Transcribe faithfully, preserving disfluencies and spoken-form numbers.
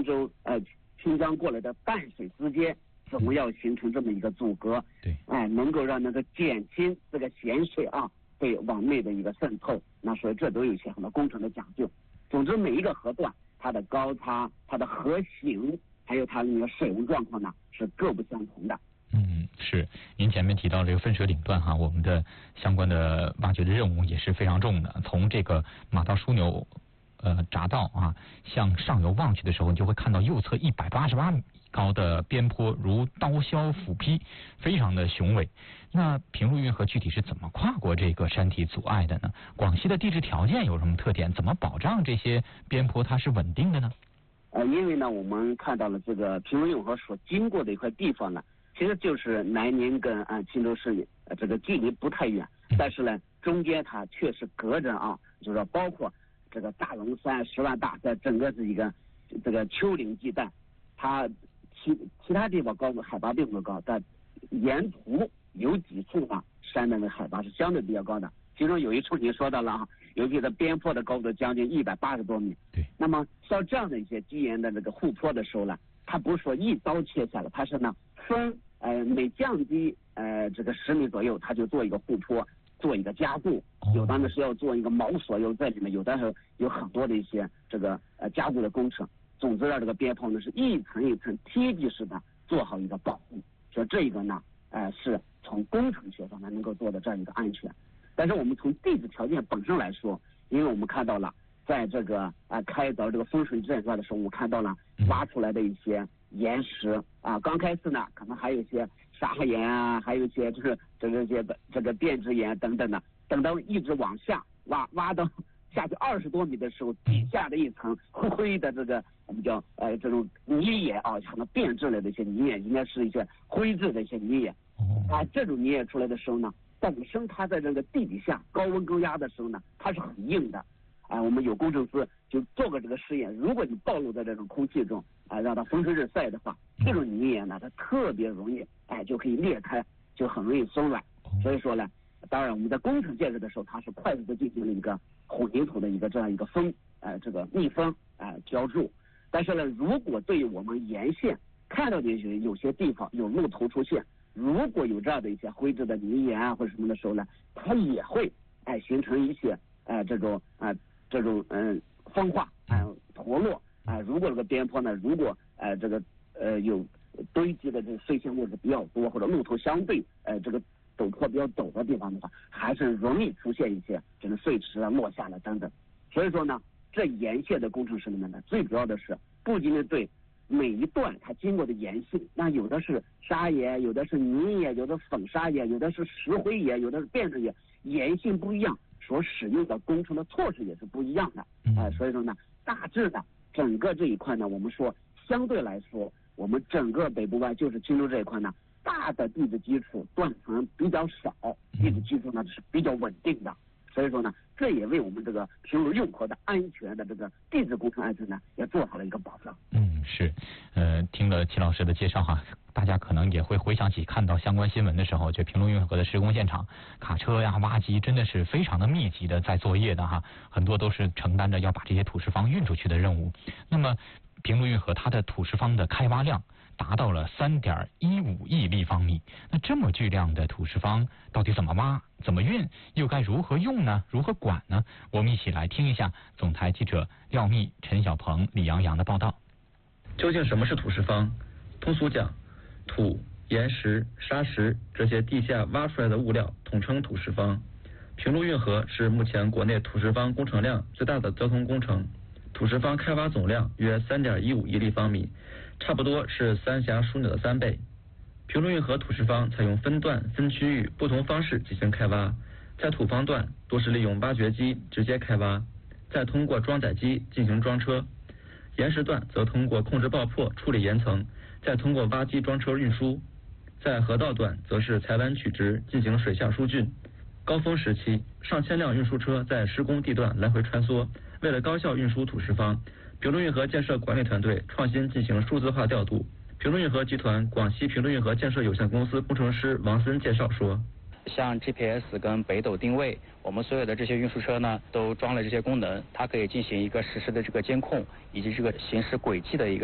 州呃清江过来的淡水之间，总要形成这么一个阻隔， 对， 哎，能够让那个减轻这个咸水啊对往内的一个渗透。那所以这都有一些很多工程的讲究。总之，每一个河段它的高差、它的河型，还有它那个水文状况呢，是各不相同的。 嗯，是。您前面提到这个分水岭段哈，我们的相关的挖掘的任务也是非常重的。从这个马道枢纽呃匝道啊向上游望去的时候，你就会看到右侧一百八十八米高的边坡如刀削斧劈，非常的雄伟。那平陆运河具体是怎么跨过这个山体阻碍的呢？广西的地质条件有什么特点？怎么保障这些边坡它是稳定的呢？ 呃，因为呢，我们看到了这个平陆运河所经过的一块地方呢，其实就是南宁跟啊钦州市呃这个距离不太远，但是呢，中间它确实隔着啊，就是说包括这个大龙山、十万大，在整个是一个这个丘陵地带，它其其他地方高度海拔并不高，但沿途有几处啊山的那个海拔是相对比较高的，其中有一处您说到了啊，尤其是边坡的高度将近一百八十多米。 对。 那么像这样的一些基岩的这个护坡的时候呢，它不是说一刀切下来，它是呢分呃每降低呃这个十米左右，它就做一个护坡，做一个加固。有的呢是要做一个锚索，又在里面，有的是有很多的一些这个呃加固的工程。总之让这个边坡呢是一层一层梯级式的做好一个保护。所以这一个呢，呃是从工程学上呢能够做到这样一个安全。但是我们从地质条件本身来说，因为我们看到了，在这个啊、呃、开凿这个风水阵段的时候，我们看到了挖出来的一些岩石啊，刚开始呢可能还有一些砂岩啊，还有一些就是这个这个这个变质岩等等的，等到一直往下挖挖到下去二十多米的时候，底下的一层灰的这个我们叫呃这种泥岩啊，可能变质类的一些泥岩，应该是一些灰质的一些泥岩啊，这种泥岩出来的时候呢，本身它在这个地底下高温高压的时候呢，它是很硬的。啊，我们有工程师就做过这个实验，如果你暴露在这种空气中啊，让它风吹日晒的话，这种泥岩呢，它特别容易哎就可以裂开，就很容易松软。所以说呢，当然我们在工程建设的时候，它是快速的进行了一个混凝土的一个这样一个封呃这个密封啊、呃、浇筑。但是呢，如果对于我们沿线看到的有有些地方有露头出现，如果有这样的一些灰质的泥岩啊或者什么的时候呢，它也会哎形成一些哎、呃、这种啊。呃这种嗯风化啊、呃、脱落啊、呃，如果这个边坡呢，如果呃这个呃有堆积的这个碎屑物质比较多，或者路途相对呃这个陡坡比较陡的地方的话，还是容易出现一些这种碎石啊落下来等等。所以说呢，这沿线的工程师里面呢，最主要的是不仅仅对每一段它经过的岩性，那有的是砂岩，有的是泥岩，有的粉砂岩，有的是石灰岩，有的是变质岩，岩性不一样，所使用的工程的措施也是不一样的，哎、呃，所以说呢，大致的整个这一块呢，我们说相对来说，我们整个北部湾就是钦州这一块呢，大的地质基础断层比较少，地质基础呢是比较稳定的，所以说呢，这也为我们这个平陆运河的安全的这个地质工程安全呢，也做好了一个保障。 嗯，是，呃，听了齐老师的介绍哈，大家可能也会回想起看到相关新闻的时候，就平陆运河的施工现场，卡车呀、挖机真的是非常的密集的在作业的哈，很多都是承担着要把这些土石方运出去的任务。那么，平陆运河它的土石方的开挖量达到了三点一五亿立方米，那这么巨量的土石方到底怎么挖、怎么运，又该如何用呢？如何管呢？我们一起来听一下总台记者廖密、陈小鹏、李阳阳的报道。 究竟什么是土石方？通俗讲，土、岩石、砂石这些地下挖出来的物料统称土石方。平陆运河是目前国内土石方工程量最大的交通工程，土石方开挖总量约三点一五亿立方米，差不多是三峡枢纽的三倍。平陆运河土石方采用分段、分区域不同方式进行开挖，在土方段多是利用挖掘机直接开挖，再通过装载机进行装车。岩石段则通过控制爆破处理岩层，再通过挖机装车运输。在河道段则是采弯取直进行水下疏浚。高峰时期，上千辆运输车在施工地段来回穿梭，为了高效运输土石方，平陆运河建设管理团队创新进行数字化调度。平陆运河集团广西平陆运河建设有限公司工程师王森介绍说， 像 G P S 跟北斗定位，我们所有的这些运输车呢，都装了这些功能，它可以进行一个实时的这个监控，以及这个行驶轨迹的一个